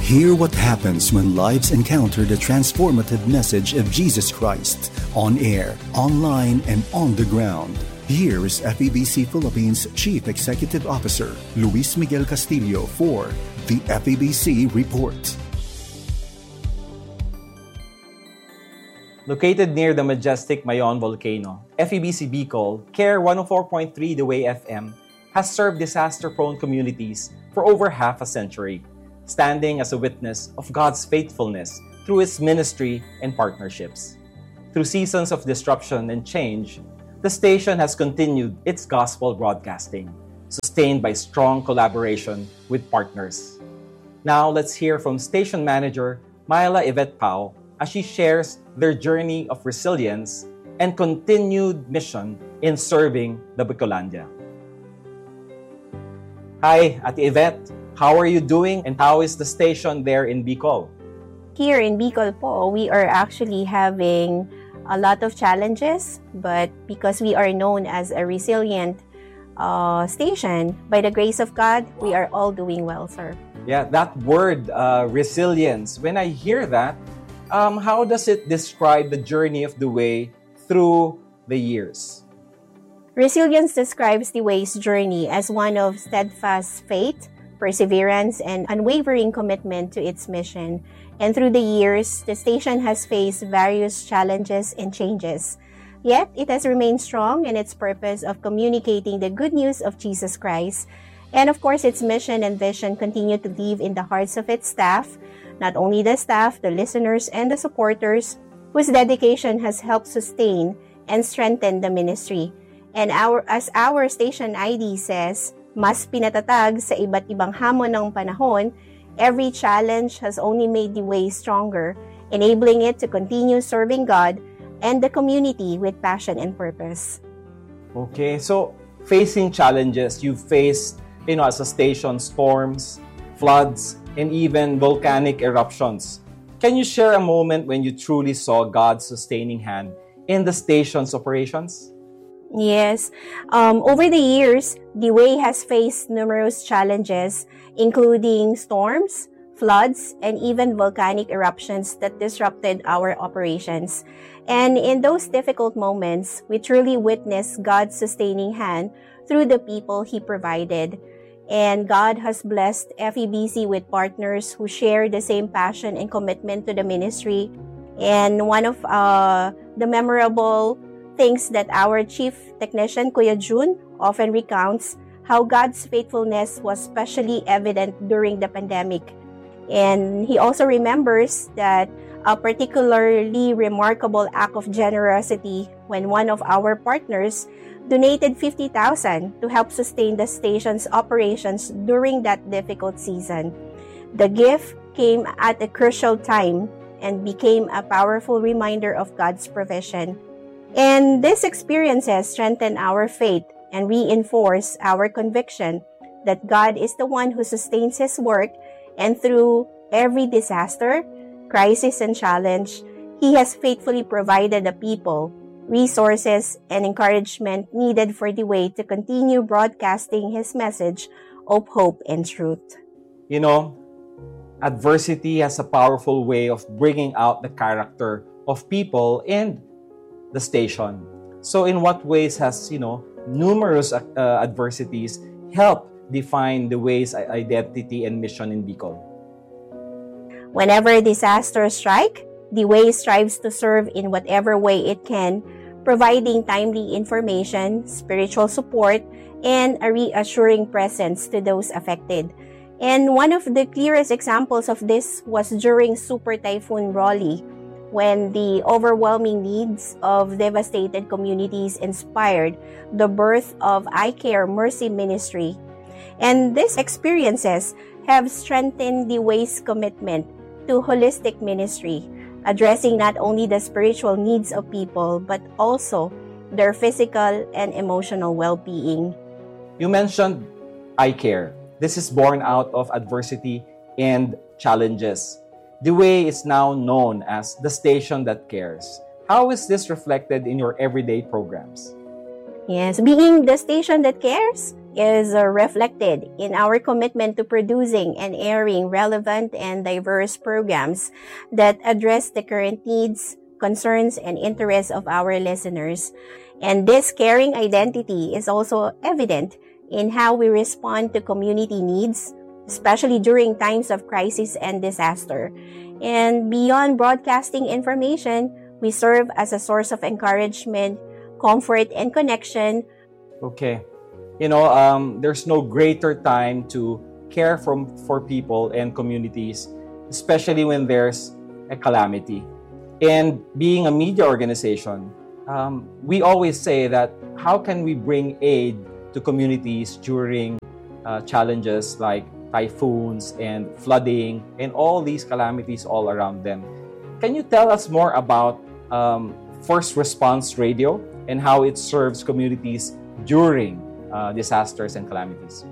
Hear what happens when lives encounter the transformative message of Jesus Christ on air, online, and on the ground. Here is FEBC Philippines Chief Executive Officer Luis Miguel Castillo for the FEBC Report. Located near the majestic Mayon volcano, FEBC Bicol, Care 104.3 The Way FM has served disaster-prone communities for over half a century, standing as a witness of God's faithfulness through its ministry and partnerships. Through seasons of disruption and change, the station has continued its gospel broadcasting, sustained by strong collaboration with partners. Now, let's hear from station manager Myla Yvette Pao as she shares their journey of resilience and continued mission in serving the Bicolandia. Hi, Ate Yvette. How are you doing and how is the station there in Bicol? Here in Bicol po, we are actually having a lot of challenges, but because we are known as a resilient station, by the grace of God, we are all doing well, sir. Yeah, that word, resilience, when I hear that, how does it describe the journey of the way through the years? Resilience describes the way's journey as one of steadfast faith, perseverance, and unwavering commitment to its mission. And through the years, the station has faced various challenges and changes. Yet, it has remained strong in its purpose of communicating the good news of Jesus Christ. And of course, its mission and vision continue to live in the hearts of its staff, not only the staff, the listeners, and the supporters, whose dedication has helped sustain and strengthen the ministry. And as our station ID says, mas pinatatag sa iba't ibang hamon ng panahon, every challenge has only made the way stronger, enabling it to continue serving God and the community with passion and purpose. Okay, so facing challenges, you faced, as a station, storms, floods, and even volcanic eruptions. Can you share a moment when you truly saw God's sustaining hand in the station's operations? Yes. Over the years, the way has faced numerous challenges, including storms, floods, and even volcanic eruptions that disrupted our operations. And in those difficult moments, we truly witnessed God's sustaining hand through the people He provided. And God has blessed FEBC with partners who share the same passion and commitment to the ministry. And one of the memorable things that our chief technician, Kuya June, often recounts how God's faithfulness was especially evident during the pandemic. And he also remembers that a particularly remarkable act of generosity when one of our partners donated 50,000 to help sustain the station's operations during that difficult season. The gift came at a crucial time and became a powerful reminder of God's provision. And these experiences strengthen our faith and reinforce our conviction that God is the one who sustains His work, and through every disaster, crisis, and challenge, He has faithfully provided the people, resources, and encouragement needed for the way to continue broadcasting His message of hope and truth. Adversity has a powerful way of bringing out the character of people and the station. So in what ways has, numerous adversities helped define the way's identity and mission in Bicol? Whenever disasters strike, the way strives to serve in whatever way it can, providing timely information, spiritual support, and a reassuring presence to those affected. And one of the clearest examples of this was during Super Typhoon Rolly, when the overwhelming needs of devastated communities inspired the birth of iCare Mercy Ministry. And these experiences have strengthened the way's commitment to holistic ministry, addressing not only the spiritual needs of people, but also their physical and emotional well-being. You mentioned iCare. This is born out of adversity and challenges. The Way is now known as the station that cares. How is this reflected in your everyday programs? Yes, being the station that cares, is reflected in our commitment to producing and airing relevant and diverse programs that address the current needs, concerns, and interests of our listeners. And this caring identity is also evident in how we respond to community needs, especially during times of crisis and disaster. And beyond broadcasting information, we serve as a source of encouragement, comfort, and connection. Okay. There's no greater time to care for people and communities, especially when there's a calamity. And being a media organization, we always say that how can we bring aid to communities during challenges like typhoons and flooding and all these calamities all around them. Can you tell us more about First Response Radio and how it serves communities during disasters and calamities?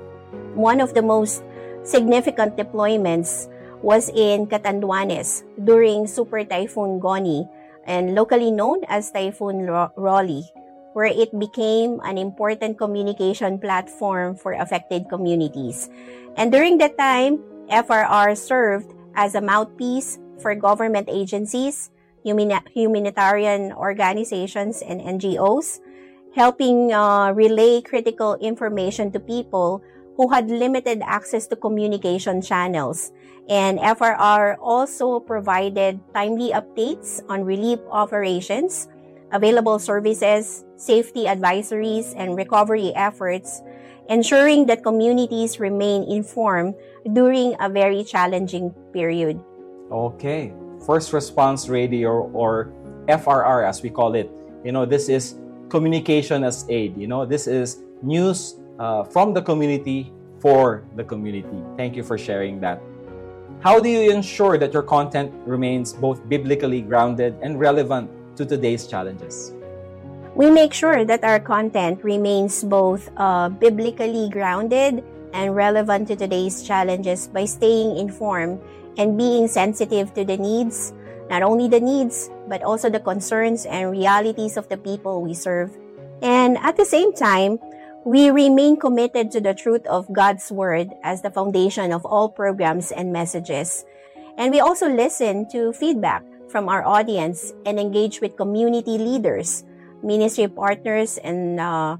One of the most significant deployments was in Catanduanes during Super Typhoon Goni, and locally known as Typhoon Rolly, where it became an important communication platform for affected communities. And during that time, FRR served as a mouthpiece for government agencies, humanitarian organizations, and NGOs, helping relay critical information to people who had limited access to communication channels. And FRR also provided timely updates on relief operations, available services, safety advisories, and recovery efforts, ensuring that communities remain informed during a very challenging period. Okay. First Response Radio, or FRR as we call it, this is communication as aid. This is news from the community for the community. Thank you for sharing that. How do you ensure that your content remains both biblically grounded and relevant to today's challenges? We make sure that our content remains both biblically grounded and relevant to today's challenges by staying informed and being sensitive to the needs, not only the needs, but also the concerns and realities of the people we serve. And at the same time, we remain committed to the truth of God's Word as the foundation of all programs and messages. And we also listen to feedback from our audience and engage with community leaders, ministry partners, and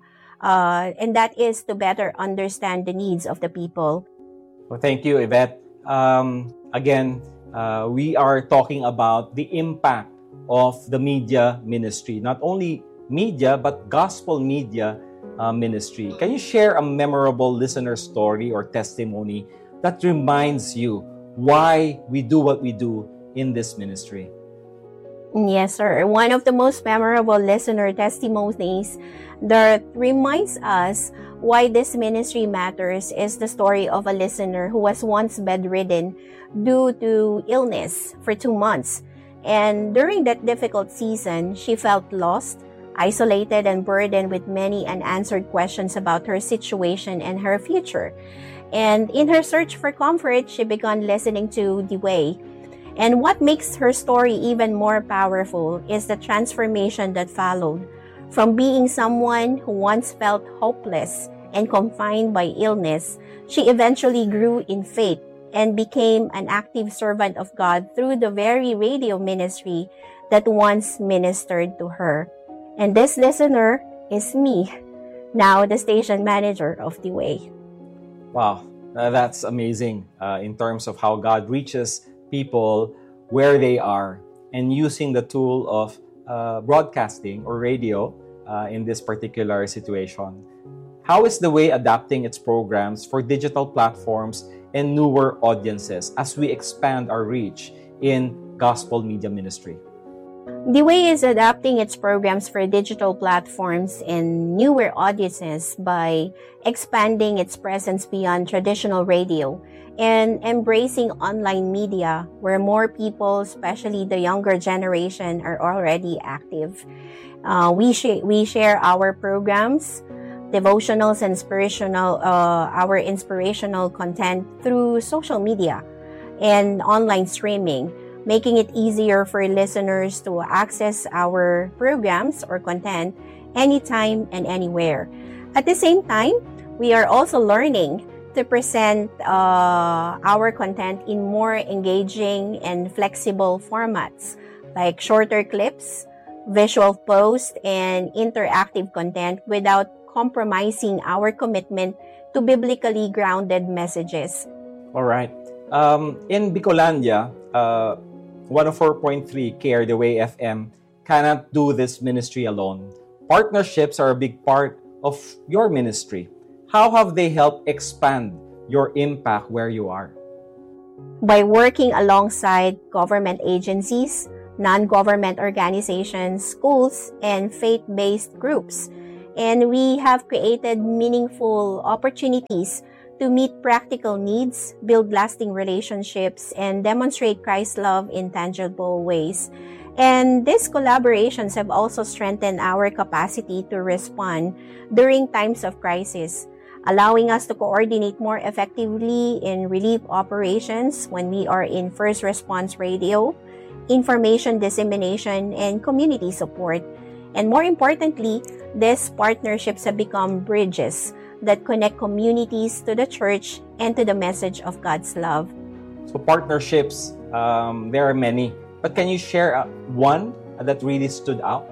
that is to better understand the needs of the people. Well, thank you, Yvette. Again, we are talking about the impact of the media ministry, not only media, but gospel media ministry. Can you share a memorable listener story or testimony that reminds you why we do what we do in this ministry? Yes, sir. One of the most memorable listener testimonies that reminds us why this ministry matters is the story of a listener who was once bedridden due to illness for 2 months. And during that difficult season, she felt lost, isolated, and burdened with many unanswered questions about her situation and her future. And in her search for comfort, she began listening to The Way. And what makes her story even more powerful is the transformation that followed. From being someone who once felt hopeless and confined by illness, she eventually grew in faith and became an active servant of God through the very radio ministry that once ministered to her. And this listener is me, now the station manager of The Way. Wow, that's amazing in terms of how God reaches people where they are and using the tool of broadcasting or radio in this particular situation. How is The Way adapting its programs for digital platforms and newer audiences as we expand our reach in gospel media ministry? The Way is adapting its programs for digital platforms and newer audiences by expanding its presence beyond traditional radio and embracing online media where more people, especially the younger generation, are already active. We share our programs, devotionals, and our inspirational content through social media and online streaming, making it easier for listeners to access our programs or content anytime and anywhere. At the same time, We are also learning to present our content in more engaging and flexible formats like shorter clips, visual posts, and interactive content without compromising our commitment to biblically grounded messages. All right. In Bicolandia, 104.3 Care the Way FM cannot do this ministry alone. Partnerships are a big part of your ministry. How have they helped expand your impact where you are? By working alongside government agencies, non-government organizations, schools, and faith-based groups. And we have created meaningful opportunities to meet practical needs, build lasting relationships, and demonstrate Christ's love in tangible ways. And these collaborations have also strengthened our capacity to respond during times of crisis, allowing us to coordinate more effectively in relief operations when we are in first response radio, information dissemination, and community support. And more importantly, these partnerships have become bridges that connect communities to the church and to the message of God's love. So partnerships, there are many. But can you share one that really stood out?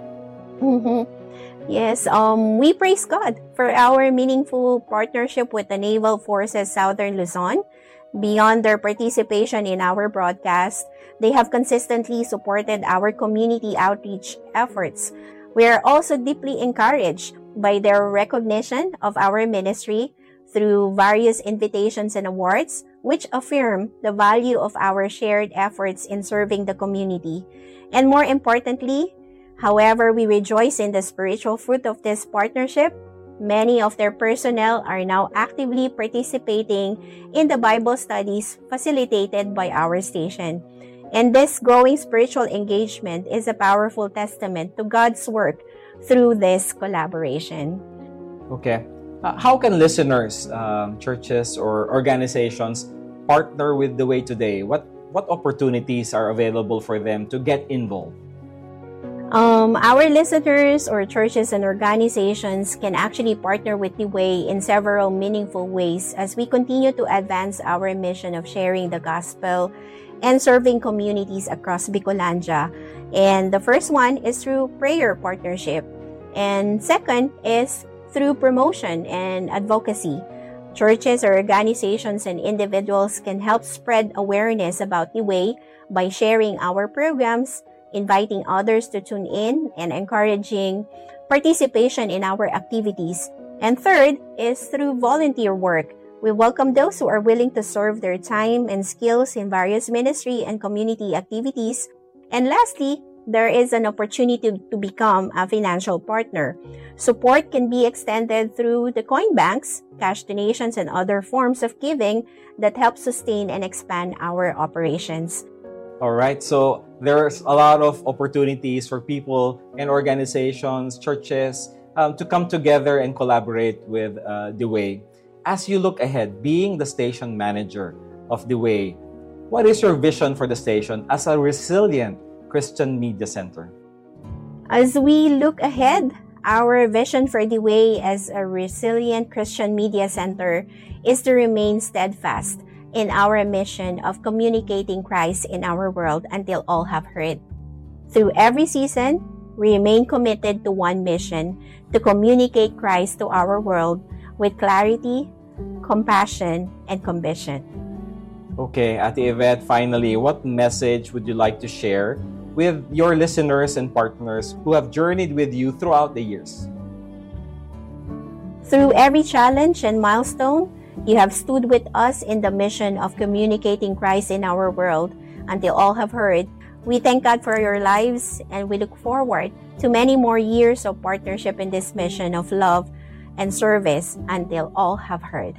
Yes, we praise God for our meaningful partnership with the Naval Forces Southern Luzon. Beyond their participation in our broadcast, they have consistently supported our community outreach efforts. We are also deeply encouraged by their recognition of our ministry through various invitations and awards, which affirm the value of our shared efforts in serving the community. And more importantly, however we rejoice in the spiritual fruit of this partnership, many of their personnel are now actively participating in the Bible studies facilitated by our station. And this growing spiritual engagement is a powerful testament to God's work through this collaboration. Okay. How can listeners, churches, or organizations partner with The Way today? What opportunities are available for them to get involved? Our listeners or churches and organizations can actually partner with The Way in several meaningful ways as we continue to advance our mission of sharing the gospel and serving communities across Bicolandia. And the first one is through prayer partnership. And second is through promotion and advocacy. Churches or organizations and individuals can help spread awareness about The Way by sharing our programs, inviting others to tune in, and encouraging participation in our activities. And third is through volunteer work. We welcome those who are willing to serve their time and skills in various ministry and community activities. And lastly, there is an opportunity to become a financial partner. Support can be extended through the coin banks, cash donations, and other forms of giving that help sustain and expand our operations. All right, so there's a lot of opportunities for people and organizations, churches, to come together and collaborate with The Way. As you look ahead, being the station manager of The Way, what is your vision for the station as a resilient Christian media center? As we look ahead, our vision for The Way as a resilient Christian media center is to remain steadfast in our mission of communicating Christ in our world until all have heard. Through every season, we remain committed to one mission, to communicate Christ to our world with clarity, compassion, and conviction. Okay, Ate Yvette, finally, what message would you like to share with your listeners and partners who have journeyed with you throughout the years? Through every challenge and milestone, you have stood with us in the mission of communicating Christ in our world until all have heard. We thank God for your lives, and we look forward to many more years of partnership in this mission of love and service until all have heard.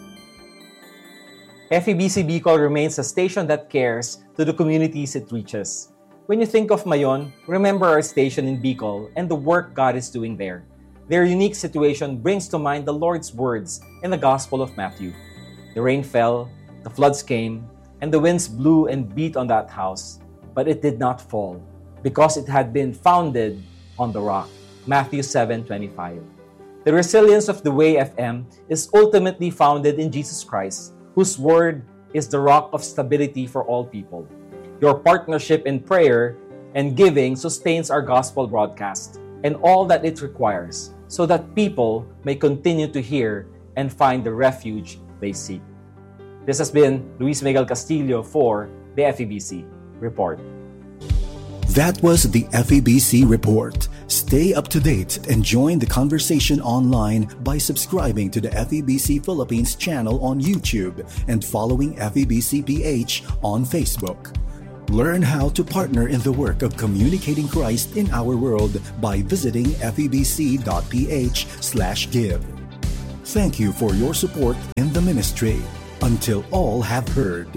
FEBC Bicol remains a station that cares to the communities it reaches. When you think of Mayon, remember our station in Bicol and the work God is doing there. Their unique situation brings to mind the Lord's words in the Gospel of Matthew. The rain fell, the floods came, and the winds blew and beat on that house, but it did not fall, because it had been founded on the rock. Matthew 7:25. The resilience of The Way FM is ultimately founded in Jesus Christ, whose word is the rock of stability for all people. Your partnership in prayer and giving sustains our gospel broadcast and all that it requires so that people may continue to hear and find the refuge they seek. This has been Luis Miguel Castillo for the FEBC Report. That was the FEBC Report. Stay up to date and join the conversation online by subscribing to the FEBC Philippines channel on YouTube and following FEBC PH on Facebook. Learn how to partner in the work of communicating Christ in our world by visiting febc.ph/give. Thank you for your support in the ministry. Until all have heard.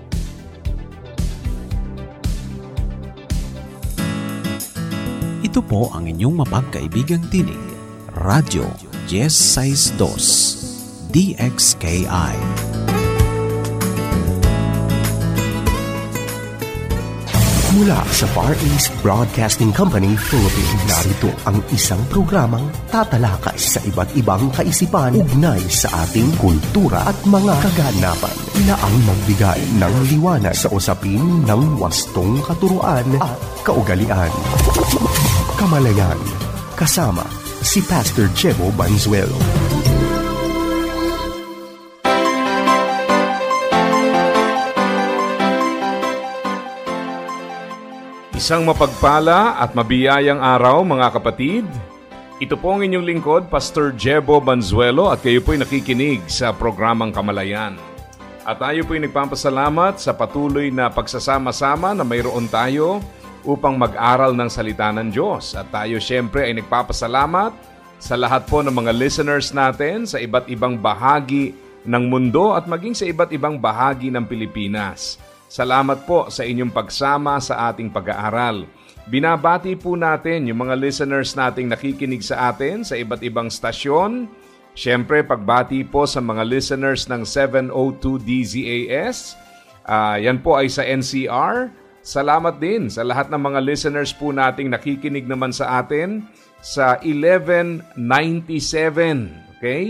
Ito po ang inyong mapagkaibigang tinig, Radyo Yes 62, DXKI. Mula sa Far East Broadcasting Company, Philippines, narito ang isang programang tatalakay sa iba't ibang kaisipan ugnay sa ating kultura at mga kaganapan na ang magbigay ng liwanag sa usapin ng wastong katuruan at kaugalian. Kamalayan, kasama si Pastor Jebo Banzuelo. Isang mapagpala at mabiyayang araw mga kapatid. Ito po ang inyong lingkod, Pastor Jebo Banzuelo, at kayo po'y nakikinig sa programang Kamalayan. At tayo po'y nagpapasalamat sa patuloy na pagsasama-sama na mayroon tayo upang mag-aral ng salita ng Diyos. At tayo siyempre ay nagpapasalamat sa lahat po ng mga listeners natin sa iba't ibang bahagi ng mundo at maging sa iba't ibang bahagi ng Pilipinas. Salamat po sa inyong pagsama sa ating pag-aaral. Binabati po natin yung mga listeners nating nakikinig sa atin sa iba't ibang stasyon. Siyempre, pagbati po sa mga listeners ng 702 DZAS. Yan po ay sa NCR. Salamat din sa lahat ng mga listeners po nating nakikinig naman sa atin sa 1197. Okay?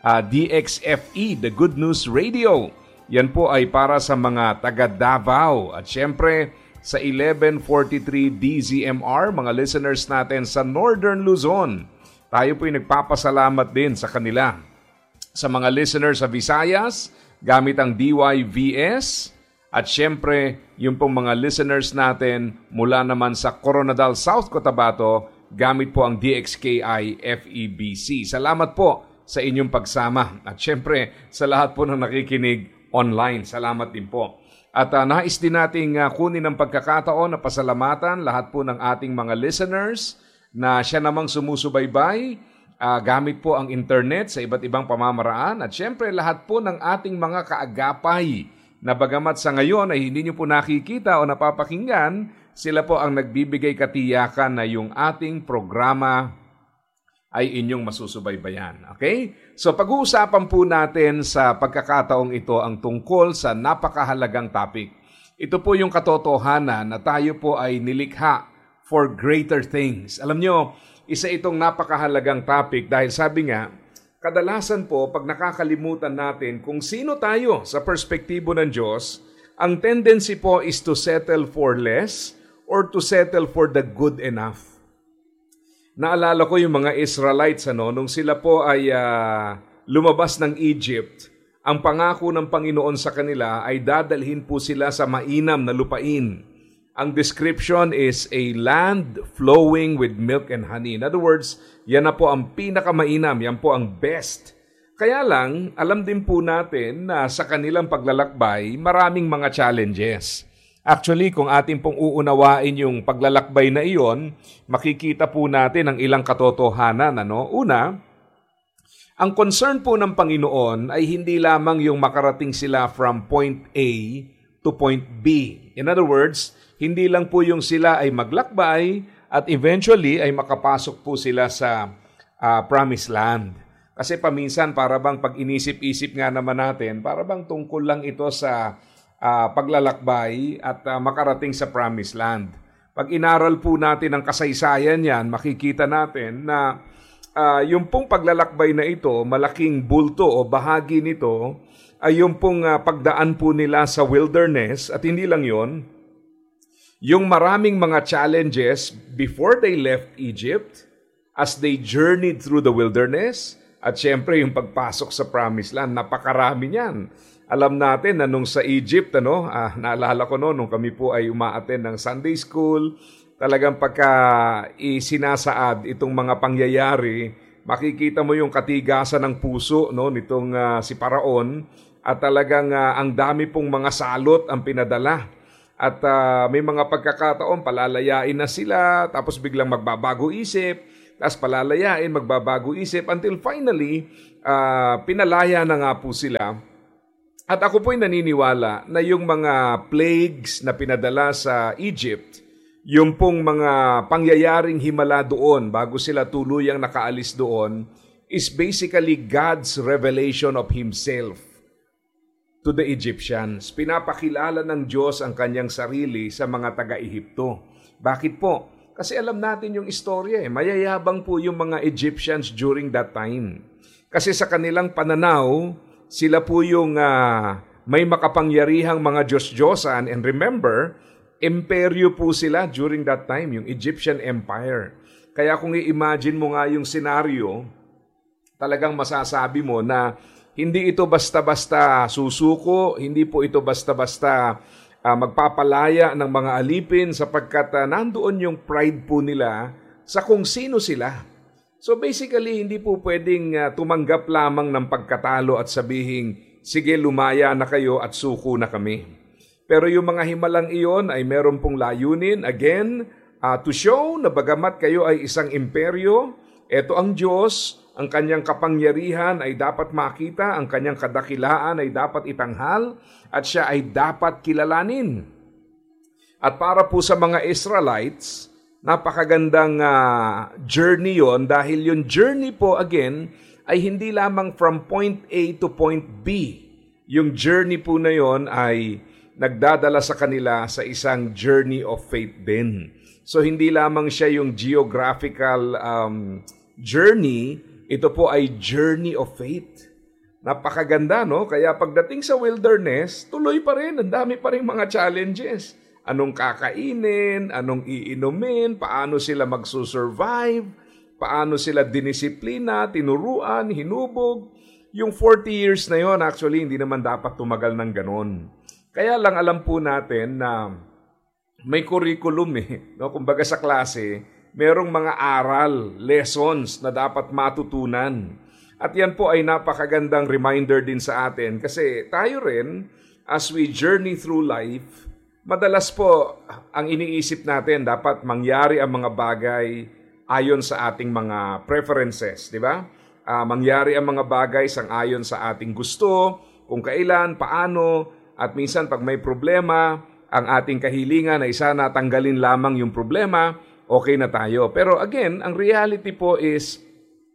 DXFE, The Good News Radio. Yan po ay para sa mga taga Davao. At syempre, sa 1143 DZMR, mga listeners natin sa Northern Luzon. Tayo po ay nagpapasalamat din sa kanila. Sa mga listeners sa Visayas, gamit ang DYVS. At syempre, yung pong mga listeners natin mula naman sa Coronadal, South Cotabato, gamit po ang DXKI FEBC. Salamat po sa inyong pagsama. At syempre, sa lahat po ng nakikinig online. Salamat din po. At nais din nating kunin ang pagkakataon na pasalamatan lahat po ng ating mga listeners na siya namang sumusubaybay gamit po ang internet sa iba't ibang pamamaraan. At syempre lahat po ng ating mga kaagapay na bagamat sa ngayon ay hindi nyo po nakikita o napapakinggan, sila po ang nagbibigay katiyakan na yung ating programa ay inyong masusubaybayan. Okay? So pag-uusapan po natin sa pagkakataong ito ang tungkol sa napakahalagang topic. Ito po yung katotohanan na tayo po ay nilikha for greater things. Alam nyo, isa itong napakahalagang topic dahil sabi nga, kadalasan po pag nakakalimutan natin kung sino tayo sa perspektibo ng Diyos, ang tendency po is to settle for less or to settle for the good enough. Naalala ko yung mga Israelites nung sila po ay lumabas ng Egypt, ang pangako ng Panginoon sa kanila ay dadalhin po sila sa mainam na lupain. Ang description is a land flowing with milk and honey. In other words, yan na po ang pinakamainam, yan po ang best. Kaya lang, alam din po natin na sa kanilang paglalakbay, maraming mga challenges. Actually, kung ating pong uunawain yung paglalakbay na iyon, makikita po natin ang ilang katotohanan. Una, ang concern po ng Panginoon ay hindi lamang yung makarating sila from point A to point B. In other words, hindi lang po yung sila ay maglakbay at eventually ay makapasok po sila sa promised land. Kasi paminsan para bang pag inisip-isip nga naman natin, para bang tungkol lang ito sa paglalakbay at makarating sa promised land. Pag inaral po natin ang kasaysayan yan, makikita natin na yung pong paglalakbay na ito, malaking bulto o bahagi nito, ay yung pong pagdaan po nila sa wilderness. At hindi lang yon, yung maraming mga challenges before they left Egypt, as they journeyed through the wilderness, at syempre yung pagpasok sa Promised Land, napakarami niyan. Alam natin na nung sa Egypt, naalala ko nung kami po ay umaattend ng Sunday school, talagang pagka isinasaad itong mga pangyayari, makikita mo yung katigasan ng puso nitong si Paraon, at talagang ang dami pong mga salot ang pinadala. At may mga pagkakataon, palalayain na sila, tapos biglang magbabago isip, tapos palalayain, magbabago isip, until finally, pinalaya na nga po sila. At ako po'y naniniwala na yung mga plagues na pinadala sa Egypt, yung pong mga pangyayaring himala doon bago sila tuluyang nakaalis doon, is basically God's revelation of Himself to the Egyptians. Pinapakilala ng Diyos ang kanyang sarili sa mga taga-Ehipto. Bakit po? Kasi alam natin yung istorya. Mayayabang po yung mga Egyptians during that time. Kasi sa kanilang pananaw, sila po yung may makapangyarihang mga Diyos-Diyosan. And remember, imperyo po sila during that time, yung Egyptian Empire. Kaya kung i-imagine mo nga yung senaryo, talagang masasabi mo na hindi ito basta-basta susuko, hindi po ito basta-basta magpapalaya ng mga alipin sapagkat nandoon yung pride po nila sa kung sino sila. So basically, hindi po pwedeng tumanggap lamang ng pagkatalo at sabihin, sige, lumaya na kayo at suko na kami. Pero yung mga himalang iyon ay meron pong layunin, again, to show na bagamat kayo ay isang imperyo, eto ang Diyos, ang kanyang kapangyarihan ay dapat makita, ang kanyang kadakilaan ay dapat itanghal, at siya ay dapat kilalanin. At para po sa mga Israelites, napakagandang journey yon, dahil yung journey po again ay hindi lamang from point A to point B. Yung journey po na yon ay nagdadala sa kanila sa isang journey of faith din. So hindi lamang siya yung geographical journey, ito po ay journey of faith. Napakaganda, no? Kaya pagdating sa wilderness, tuloy pa rin, ang dami pa rin mga challenges. Anong kakainin, anong iinumin, paano sila magsusurvive, paano sila dinisiplina, tinuruan, hinubog. Yung 40 years na yon, actually, hindi naman dapat tumagal ng ganon. Kaya lang alam po natin na may curriculum no? Kumbaga sa klase, merong mga aral, lessons na dapat matutunan. At yan po ay napakagandang reminder din sa atin kasi tayo rin, as we journey through life, madalas po ang iniisip natin dapat mangyari ang mga bagay ayon sa ating mga preferences, di ba? Mangyari ang mga bagay sang-ayon sa ating gusto, kung kailan, paano, at minsan pag may problema, ang ating kahilingan ay sana tanggalin lamang yung problema, okay na tayo. Pero again, ang reality po is,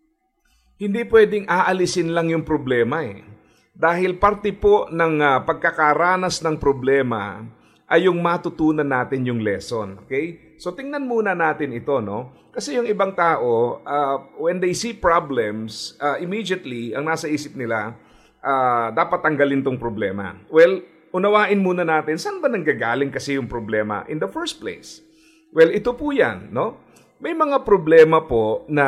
hindi pwedeng aalisin lang yung problema Dahil parte po ng pagkakaranas ng problema ay yung matutunan natin yung lesson. Okay? So tingnan muna natin ito, no? Kasi yung ibang tao, when they see problems, immediately, ang nasa isip nila, dapat tanggalin tong problema. Well, unawain muna natin, saan ba nanggagaling kasi yung problema in the first place? Well, ito po yan, no? May mga problema po na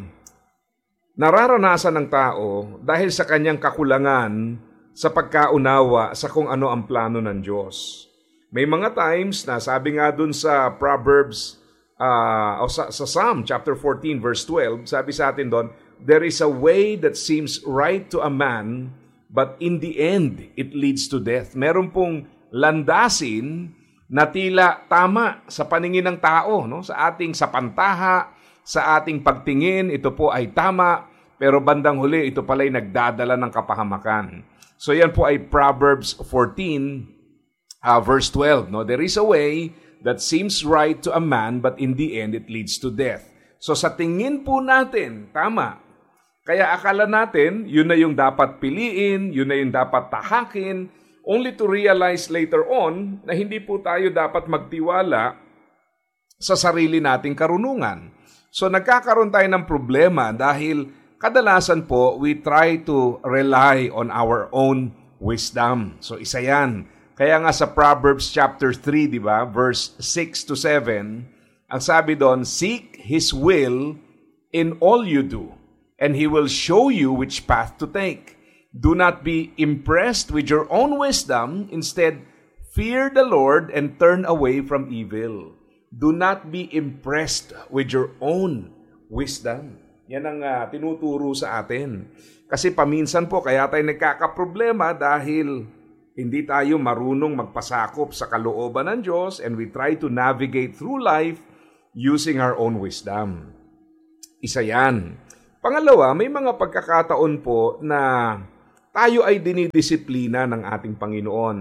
nararanasan ng tao dahil sa kanyang kakulangan sa pagkaunawa sa kung ano ang plano ng Diyos. May mga times na sabi nga dun sa Proverbs, sa Psalm chapter 14 verse 12, sabi sa atin doon, there is a way that seems right to a man, but in the end, it leads to death. Meron pong landasin na tila tama sa paningin ng tao, no? Sa ating sapantaha, sa ating pagtingin, ito po ay tama, pero bandang huli, ito pala'y nagdadala ng kapahamakan. So yan po ay Proverbs 14, verse 12. No? There is a way that seems right to a man, but in the end, it leads to death. So sa tingin po natin, tama. Kaya akala natin, yun na yung dapat piliin, yun na yung dapat tahakin, only to realize later on na hindi po tayo dapat magtiwala sa sarili nating karunungan. So nagkakaroon tayo ng problema dahil kadalasan po we try to rely on our own wisdom. So isa yan. Kaya nga sa Proverbs chapter 3, di ba, verse 6 to 7, ang sabi doon, seek His will in all you do, and He will show you which path to take. Do not be impressed with your own wisdom. Instead, fear the Lord and turn away from evil. Do not be impressed with your own wisdom. Yan ang tinuturo sa atin. Kasi paminsan po, kaya tayo nagkakaproblema dahil hindi tayo marunong magpasakop sa kalooban ng Diyos and we try to navigate through life using our own wisdom. Isa yan. Pangalawa, may mga pagkakataon po na tayo ay dinidisiplina ng ating Panginoon.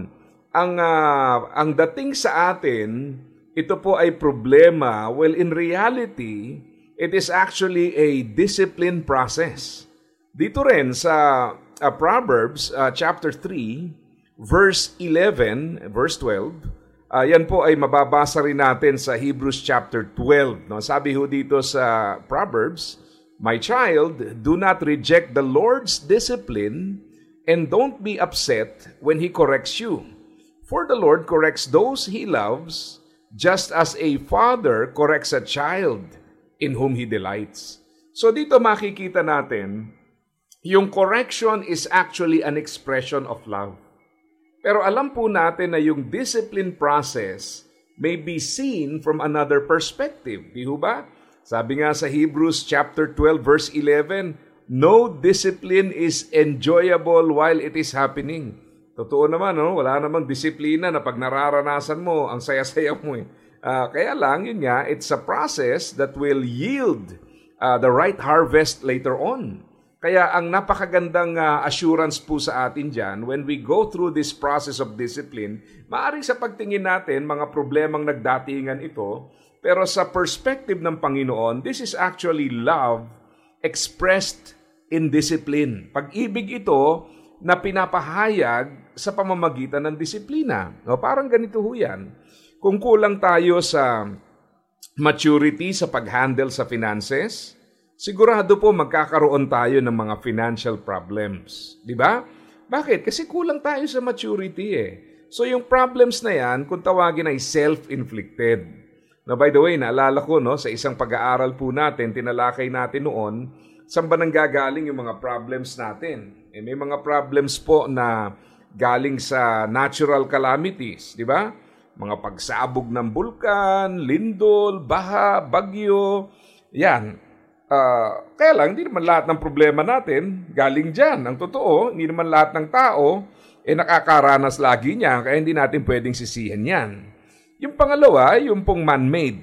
Ang dating sa atin, ito po ay problema. Well, in reality, it is actually a discipline process. Dito rin sa Proverbs chapter 3, verse 11, verse 12, yan po ay mababasa rin natin sa Hebrews chapter 12. No? Sabi ho dito sa Proverbs, my child, do not reject the Lord's discipline and don't be upset when He corrects you. For the Lord corrects those He loves, just as a father corrects a child in whom He delights. So dito makikita natin, yung correction is actually an expression of love. Pero alam po natin na yung discipline process may be seen from another perspective. Di ba? Sabi nga sa Hebrews chapter 12 verse 11, no discipline is enjoyable while it is happening. Totoo naman, no? Wala namang disiplina na pag nararanasan mo, ang saya-saya mo. Kaya lang, yun nga, it's a process that will yield the right harvest later on. Kaya ang napakagandang assurance po sa atin dyan, when we go through this process of discipline, maaaring sa pagtingin natin, mga problemang nagdatingan ito, pero sa perspective ng Panginoon, this is actually love expressed in discipline. Pag-ibig ito na pinapahayag sa pamamagitan ng disiplina. No, parang ganito ho yan. Kung kulang tayo sa maturity sa pag-handle sa finances, sigurado po magkakaroon tayo ng mga financial problems. Di ba? Bakit? Kasi kulang tayo sa maturity eh. So yung problems na yan, kung tawagin ay self-inflicted. Now, by the way, naalala ko no, sa isang pag-aaral po natin, tinalakay natin noon, saan ba nanggagaling yung mga problems natin? May mga problems po na galing sa natural calamities, di ba? Mga pagsabog ng bulkan, lindol, baha, bagyo, yan. Kaya lang, hindi naman lahat ng problema natin galing dyan. Ang totoo, hindi naman lahat ng tao nakakaranas lagi niya, kaya hindi natin pwedeng sisihan yan. Yung pangalawa, yung pong man-made.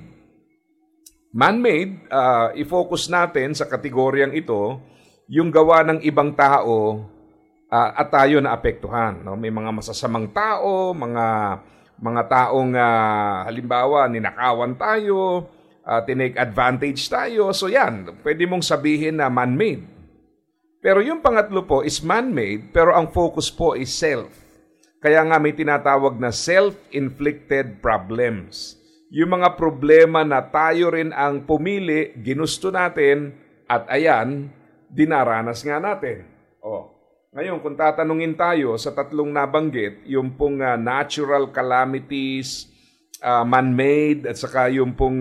Man-made, i-focus natin sa kategoryang ito, yung gawa ng ibang tao at tayo na apektuhan. No? May mga masasamang tao, mga taong halimbawa ninakawan tayo, tinake advantage tayo. So yan, pwede mong sabihin na man-made. Pero yung pangatlo po is man-made, pero ang focus po is self. Kaya nga may tinatawag na self-inflicted problems. Yung mga problema na tayo rin ang pumili, ginusto natin, at ayan, dinaranas nga natin. Ngayon, kung tatanungin tayo sa tatlong nabanggit, yung pong natural calamities, man-made, at saka yung pong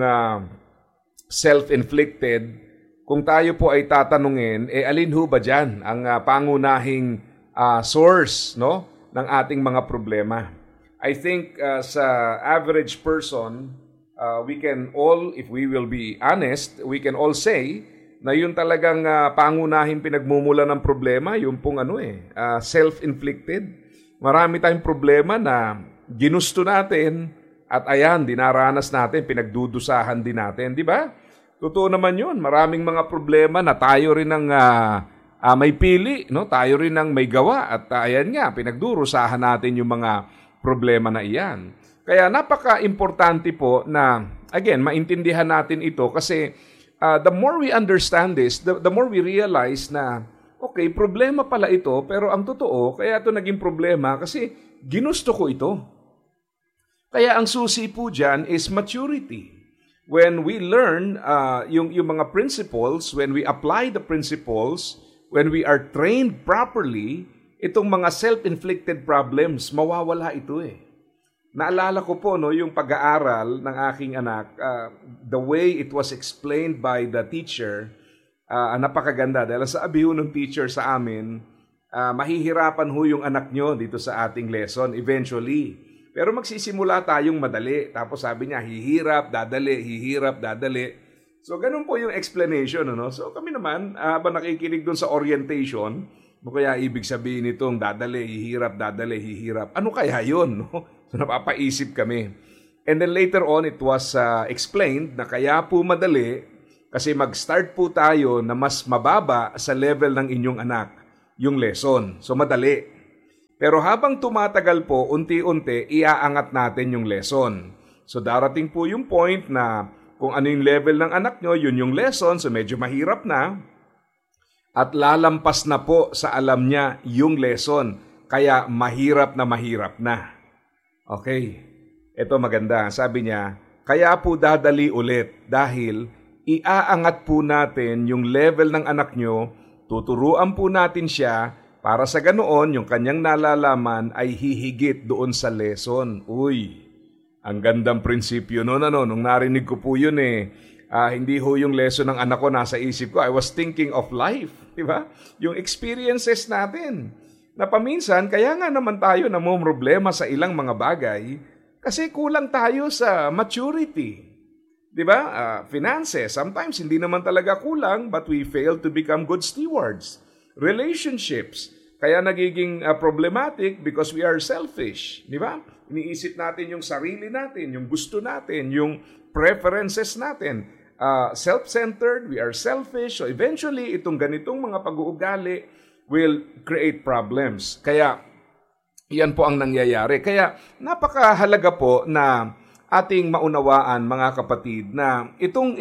self-inflicted, kung tayo po ay tatanungin, alin ho ba dyan ang pangunahing source no, ng ating mga problema? I think sa average person, we can all, if we will be honest, we can all say na yun talagang pangunahing pinagmumula ng problema, yung pong self-inflicted. Marami tayong problema na ginusto natin at ayan, dinaranas natin, pinagdudusahan din natin, di ba? Totoo naman yun. Maraming mga problema na tayo rin ang may pili, no? Tayo rin ang may gawa at ayan nga, pinagdurusahan natin yung mga problema na iyan. Kaya napaka-importante po na, again, maintindihan natin ito kasi the more we understand this, the more we realize na, okay, problema pala ito, pero ang totoo, kaya ito naging problema kasi ginusto ko ito. Kaya ang susi po dyan is maturity. when we learn yung mga principles, when we apply the principles, when we are trained properly, itong mga self-inflicted problems, mawawala ito eh. Naalala ko po yung pag-aaral ng aking anak, the way it was explained by the teacher, napakaganda. Dahil sabi ng teacher sa amin, mahihirapan yung anak nyo dito sa ating lesson eventually. Pero magsisimula tayong madali. Tapos sabi niya, hihirap, dadali. So ganun po yung explanation. So kami naman, habang nakikinig dun sa orientation, kaya ibig sabihin nitong dadali, hihirap. Ano kaya yun? So napapaisip kami. And then later on, it was explained na kaya po madali kasi mag-start po tayo na mas mababa sa level ng inyong anak yung lesson. So madali. Pero habang tumatagal po, unti-unti, iaangat natin yung lesson. So darating po yung point na kung ano yung level ng anak nyo, yun yung lesson, so medyo mahirap na. At lalampas na po sa alam niya yung lesson, kaya mahirap na. Okay, ito maganda. Sabi niya, kaya po dadali ulit dahil iaangat po natin yung level ng anak nyo, tuturuan po natin siya para sa ganoon yung kanyang nalalaman ay hihigit doon sa lesson. Uy, ang gandang prinsipyo nung narinig ko po yun hindi ho yung lesson ng anak ko nasa isip ko. I was thinking of life, di ba? Yung experiences natin. Na paminsan, kaya nga naman tayo namumroblema sa ilang mga bagay kasi kulang tayo sa maturity. Di ba? Finances, sometimes hindi naman talaga kulang but we fail to become good stewards. Relationships, kaya nagiging problematic because we are selfish. Di ba? Iniisip natin yung sarili natin, yung gusto natin, yung preferences natin. Self-centered, we are selfish. So eventually, itong ganitong mga pag-uugali will create problems. Kaya, yan po ang nangyayari. Kaya, napakahalaga po na ating maunawaan, mga kapatid, na itong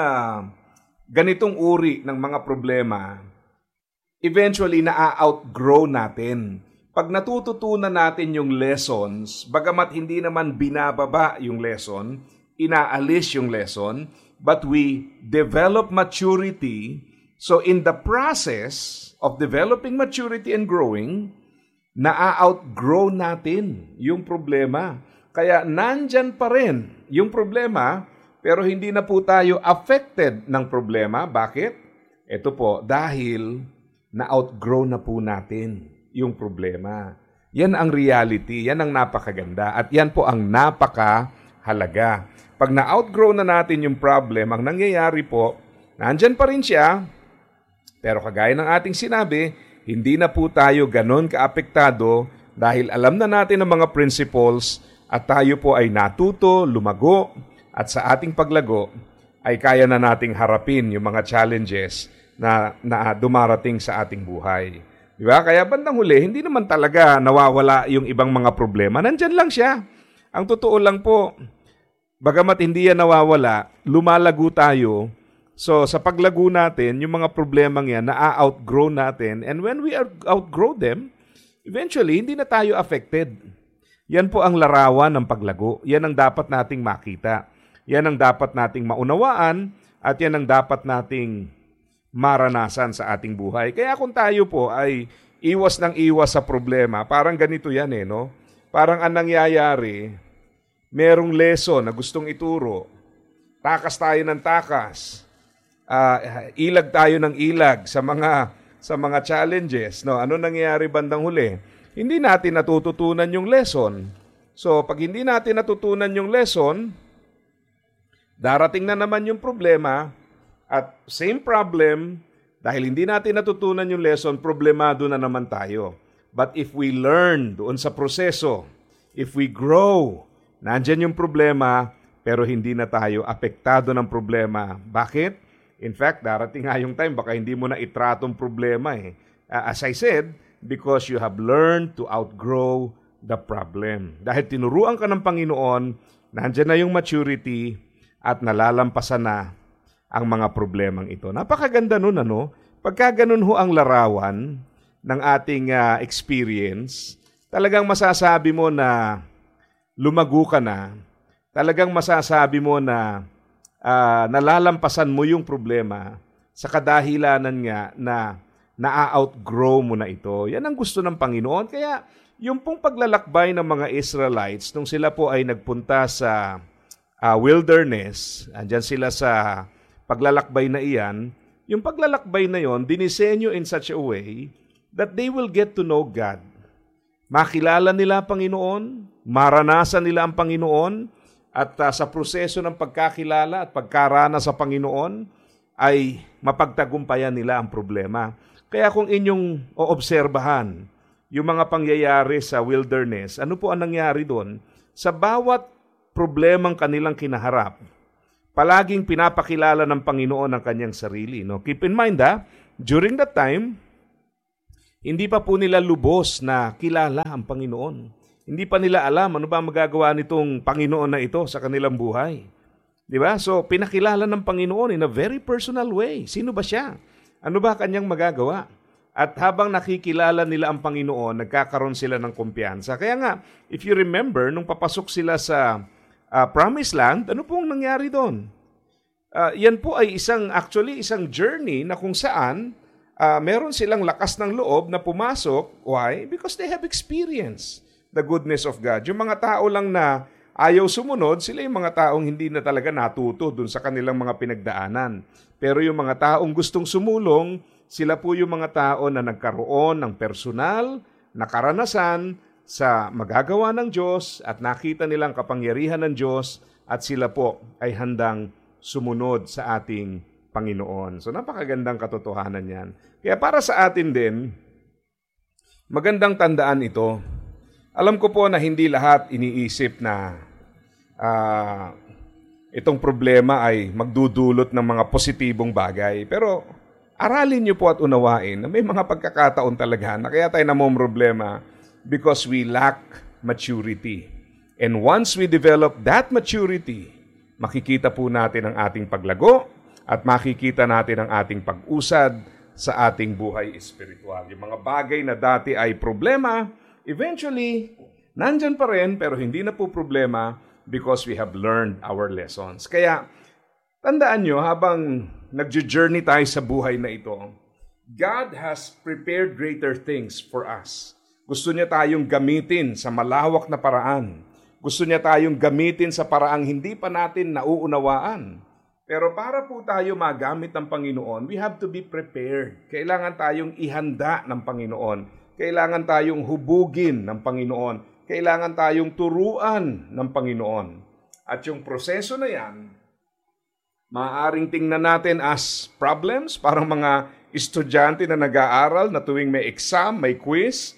ganitong uri ng mga problema, eventually, na-outgrow natin. Pag natututunan natin yung lessons, bagamat hindi naman binababa yung lesson, inaalis yung lesson, but we develop maturity. So in the process of developing maturity and growing, na-outgrow natin yung problema. Kaya nandyan pa rin yung problema, pero hindi na po tayo affected ng problema. Bakit? Ito po, dahil na-outgrow na po natin yung problema. Yan ang reality, yan ang napakaganda, at yan po ang napakahalaga. Pag na-outgrow na natin yung problem, ang nangyayari po, nandyan pa rin siya, pero kagaya ng ating sinabi, hindi na po tayo ganon kaapektado dahil alam na natin ang mga principles at tayo po ay natuto, lumago, at sa ating paglago ay kaya na nating harapin yung mga challenges na dumarating sa ating buhay. Di ba? Kaya bandang huli, hindi naman talaga nawawala yung ibang mga problema. Nandyan lang siya. Ang totoo lang po, bagamat hindi yan nawawala, lumalago tayo. So, sa paglago natin, yung mga problemang yan, na-outgrow natin. And when we outgrow them, eventually, hindi na tayo affected. Yan po ang larawan ng paglago. Yan ang dapat nating makita. Yan ang dapat nating maunawaan at yan ang dapat nating maranasan sa ating buhay. Kaya kung tayo po ay iwas ng iwas sa problema, parang ganito yan no? Parang ang nangyayari, merong lesson na gustong ituro. Takas tayo ng takas. Ilag tayo ng ilag sa mga challenges. No? Ano nangyayari bandang huli? Hindi natin natututunan yung lesson. So, pag hindi natin natutunan yung lesson, darating na naman yung problema at same problem, dahil hindi natin natutunan yung lesson, problemado na naman tayo. But if we learn doon sa proseso, if we grow, nandyan yung problema, pero hindi na tayo apektado ng problema. Bakit? In fact, darating nga yung time, baka hindi mo na itratong problema As I said, because you have learned to outgrow the problem. Dahil tinuruan ka ng Panginoon, nandyan na yung maturity at nalalampasan na ang mga problemang ito. Napakaganda nun, Pagka ganun ho ang larawan ng ating experience, talagang masasabi mo na lumago ka na, talagang masasabi mo na nalalampasan mo yung problema sa kadahilanan nga na na-outgrow mo na ito. Yan ang gusto ng Panginoon. Kaya yung pong paglalakbay ng mga Israelites, nung sila po ay nagpunta sa wilderness, andyan sila sa paglalakbay na iyan, yung paglalakbay na yon, dinisenyo in such a way that they will get to know God. Makilala nila ang Panginoon, maranasan nila ang Panginoon, at sa proseso ng pagkakilala at pagkarana sa Panginoon, ay mapagtagumpayan nila ang problema. Kaya kung inyong oobserbahan yung mga pangyayari sa wilderness, ano po ang nangyari doon? Sa bawat problemang kanilang kinaharap, palaging pinapakilala ng Panginoon ang kanyang sarili. No? Keep in mind, during that time, hindi pa po nila lubos na kilala ang Panginoon. Hindi pa nila alam ano ba magagawa nitong Panginoon na ito sa kanilang buhay. Di ba? So, pinakilala ng Panginoon in a very personal way. Sino ba siya? Ano ba kanyang magagawa? At habang nakikilala nila ang Panginoon, nagkakaroon sila ng kumpiyansa. Kaya nga, if you remember, nung papasok sila sa Promised Land, ano pong nangyari doon? Yan po ay isang journey na kung saan meron silang lakas ng loob na pumasok. Why? Because they have experienced the goodness of God. Yung mga tao lang na ayaw sumunod, sila yung mga taong hindi na talaga natuto dun sa kanilang mga pinagdaanan. Pero yung mga taong gustong sumulong, sila po yung mga tao na nagkaroon ng personal na karanasan sa magagawa ng Diyos at nakita nilang kapangyarihan ng Diyos at sila po ay handang sumunod sa ating Panginoon. So napakagandang katotohanan yan. Kaya para sa atin din, magandang tandaan ito. Alam ko po na hindi lahat iniisip na itong problema ay magdudulot ng mga positibong bagay. Pero aralin niyo po at unawain na may mga pagkakataon talaga na kaya tayo namomroblema because we lack maturity. And once we develop that maturity, makikita po natin ang ating paglago at makikita natin ang ating pag-usad sa ating buhay espiritual. Yung mga bagay na dati ay problema, eventually, nandyan pa rin pero hindi na po problema because we have learned our lessons. Kaya, tandaan nyo, habang nag-journey tayo sa buhay na ito, God has prepared greater things for us. Gusto niya tayong gamitin sa malawak na paraan. Gusto niya tayong gamitin sa paraang hindi pa natin nauunawaan. Pero para po tayo magamit ng Panginoon, we have to be prepared. Kailangan tayong ihanda ng Panginoon. Kailangan tayong hubugin ng Panginoon. Kailangan tayong turuan ng Panginoon. At yung proseso na yan, maaaring tingnan natin as problems, parang mga estudyante na nag-aaral na tuwing may exam, may quiz,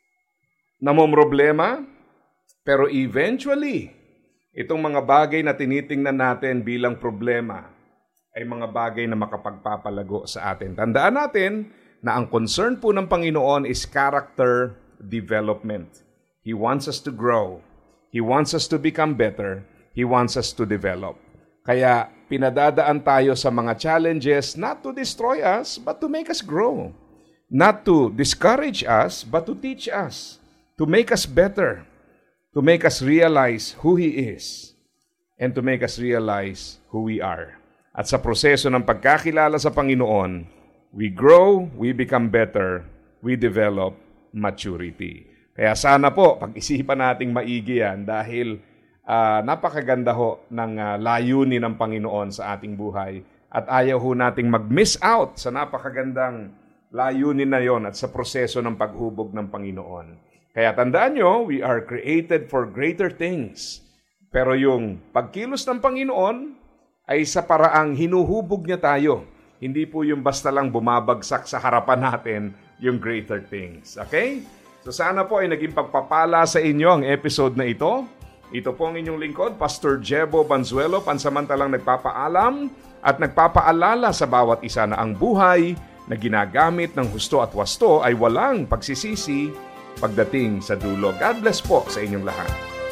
namomroblema. Pero eventually, itong mga bagay na tinitingnan natin bilang problema ay mga bagay na makapagpapalago sa atin. Tandaan natin na ang concern po ng Panginoon is character development. He wants us to grow. He wants us to become better. He wants us to develop. Kaya pinadadaan tayo sa mga challenges not to destroy us, but to make us grow. Not to discourage us, but to teach us. To make us better. To make us realize who He is. And to make us realize who we are. At sa proseso ng pagkakilala sa Panginoon, we grow, we become better, we develop maturity. Kaya sana po, pag-isipan nating maigi yan dahil napakaganda ho ng layunin ng Panginoon sa ating buhay. At ayaw ho nating mag-miss out sa napakagandang layunin na yon at sa proseso ng paghubog ng Panginoon. Kaya tandaan nyo, we are created for greater things. Pero yung pagkilos ng Panginoon ay sa paraang hinuhubog niya tayo. Hindi po yung basta lang bumabagsak sa harapan natin yung greater things. Okay? So sana po ay naging pagpapala sa inyo ang episode na ito. Ito po ang inyong lingkod, Pastor Jebo Banzuelo, pansamantalang nagpapaalam at nagpapaalala sa bawat isa na ang buhay na ginagamit ng husto at wasto ay walang pagsisisi pagdating sa dulo. God bless po sa inyong lahat.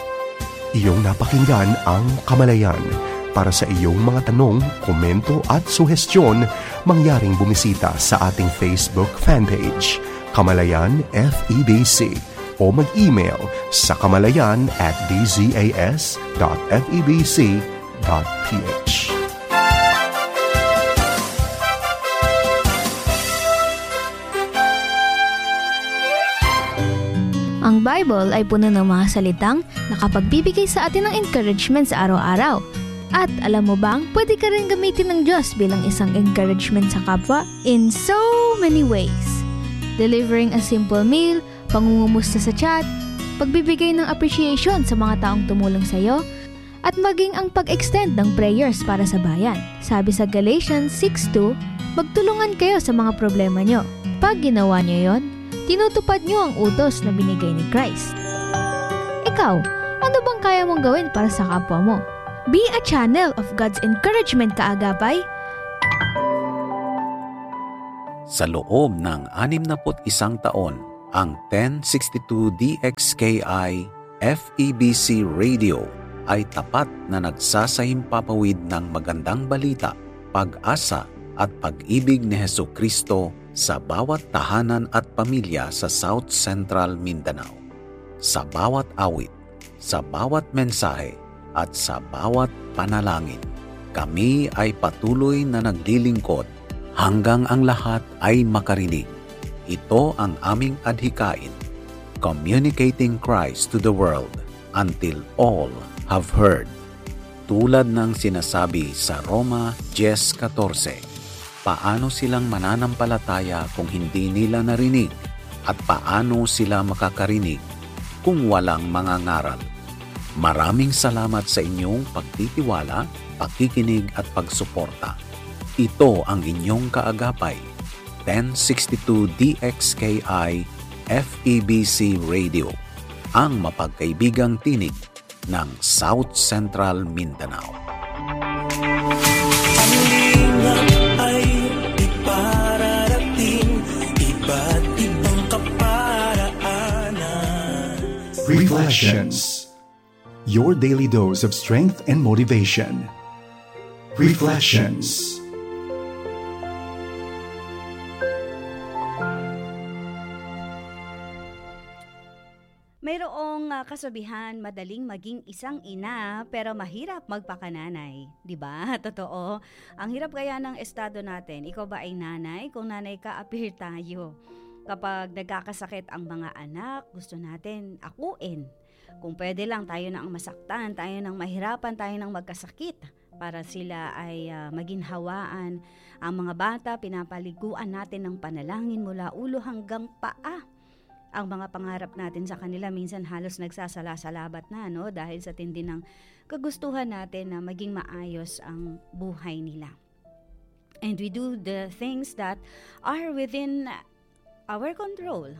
Iyong napakinggan ang Kamalayan. Para sa iyong mga tanong, komento at suhestyon, mangyaring bumisita sa ating Facebook fanpage, Kamalayan FEBC, o mag-email sa kamalayan@dzas.febc.ph. Bible ay puno ng mga salitang nakapagbibigay sa atin ng encouragement sa araw-araw. At alam mo bang, pwede ka rin gamitin ng Diyos bilang isang encouragement sa kapwa in so many ways. Delivering a simple meal, pangungumusta sa chat, pagbibigay ng appreciation sa mga taong tumulong sa iyo, at maging ang pag-extend ng prayers para sa bayan. Sabi sa Galatians 6:2, magtulungan kayo sa mga problema nyo. Pag ginawa nyo yon, tinutupad nyo ang utos na binigay ni Christ. Ikaw, ano bang kaya mong gawin para sa kapwa mo? Be a channel of God's encouragement, kaagapay. Sa loob ng 61 taon, ang 1062 DXKI FEBC Radio ay tapat na nagsasahimpapawid ng magandang balita, pag-asa at pag-ibig ni Hesukristo sa bawat tahanan at pamilya sa South Central Mindanao. Sa bawat awit, sa bawat mensahe, at sa bawat panalangin, kami ay patuloy na naglilingkod hanggang ang lahat ay makarinig. Ito ang aming adhikain, communicating Christ to the world until all have heard. Tulad ng sinasabi sa Roma 10:14, paano silang mananampalataya kung hindi nila narinig? At paano sila makakarinig kung walang mangangaral? Maraming salamat sa inyong pagtitiwala, pakikinig at pagsuporta. Ito ang inyong kaagapay, 1062 DXKI FEBC Radio, ang mapagkaibigang tinig ng South Central Mindanao. Ang lingap ay ipararating, iba't ibang kaparaanan. Reflections. Your daily dose of strength and motivation. Reflections. Mayroong kasabihan, madaling maging isang ina pero mahirap magpakananay, 'di ba? Totoo. Ang hirap kaya ng estado natin. Ikaw ba ay nanay? Kung nanay ka, appear tayo. Kapag nagkakasakit ang mga anak, gusto natin akuin. Kung pwede lang, tayo na ang masaktan, tayo nang mahirapan, tayo nang magkasakit para sila ay maginhawaan. Ang mga bata, pinapaliguan natin ng panalangin mula ulo hanggang paa. Ang mga pangarap natin sa kanila minsan halos nagsasala-salabat na, no? Dahil sa tindi ng kagustuhan natin na maging maayos ang buhay nila. And we do the things that are within our control.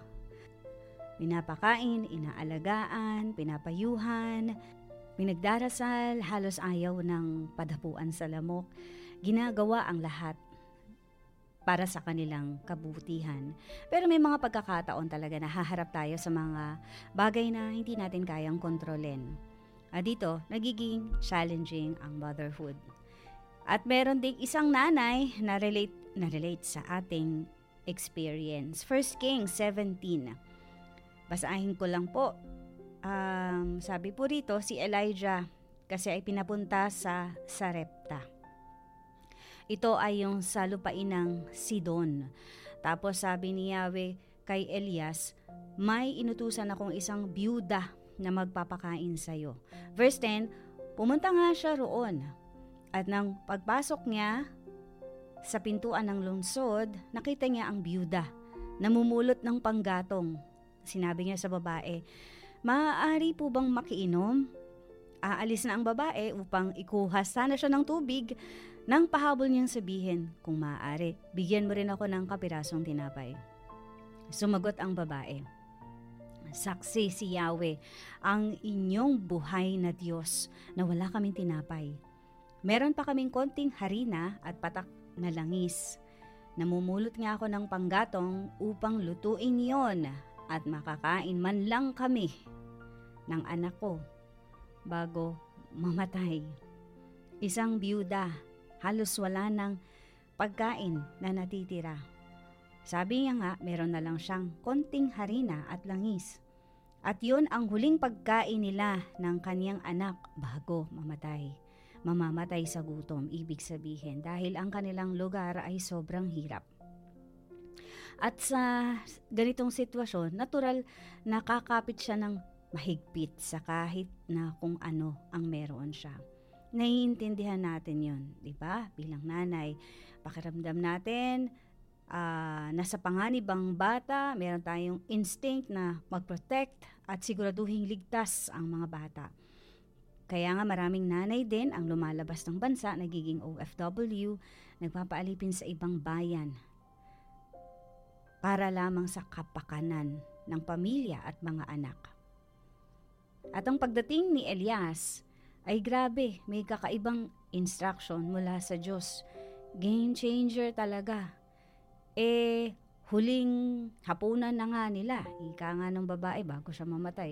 Pinapakain, inaalagaan, pinapayuhan, pinagdarasal, halos ayaw ng padapuan sa lamok. Ginagawa ang lahat para sa kanilang kabutihan. Pero may mga pagkakataon talaga na haharap tayo sa mga bagay na hindi natin kayang kontrolin. Dito, nagiging challenging ang motherhood. At meron ding isang nanay na relate sa ating experience. 1 Kings 17. Basahin ko lang po. Sabi po rito, si Elijah kasi ay pinapunta sa Sarepta. Ito ay yung sa lupain ng Sidon. Tapos sabi ni Yahweh kay Elias, may inutusan akong isang byuda na magpapakain sa'yo. Verse 10, pumunta nga siya roon. At nang pagpasok niya sa pintuan ng lungsod, nakita niya ang byuda, namumulot ng panggatong. Sinabi niya sa babae, maaari po bang makiinom? Aalis na ang babae upang ikuha sana siya ng tubig. Nang pahabol niyang sabihin, kung maaari, bigyan mo rin ako ng kapirasong tinapay. Sumagot ang babae, saksi si Yahweh, ang inyong buhay na Diyos, na wala kaming tinapay. Meron pa kaming konting harina at patak na langis. Namumulot nga ako ng panggatong upang lutuin yon at makakain man lang kami ng anak ko bago mamatay. Isang byuda, halos wala ng pagkain na natitira. Sabi niya nga, meron na lang siyang konting harina at langis. At yun ang huling pagkain nila ng kaniyang anak bago mamatay. Mamamatay sa gutom, ibig sabihin, dahil ang kanilang lugar ay sobrang hirap. At sa ganitong sitwasyon, natural nakakapit siya ng mahigpit sa kahit na kung ano ang meron siya. Naiintindihan natin yon, di ba? Bilang nanay, pakiramdam natin, nasa panganib ang bata, meron tayong instinct na mag-protect at siguraduhing ligtas ang mga bata. Kaya nga maraming nanay din ang lumalabas ng bansa, nagiging OFW, nagpapaalipin sa ibang bayan para lamang sa kapakanan ng pamilya at mga anak. At ang pagdating ni Elias ay grabe, may kakaibang instruction mula sa Diyos. Game changer talaga. Huling hapunan na nga nila, ika nga ng babae bago siya mamatay.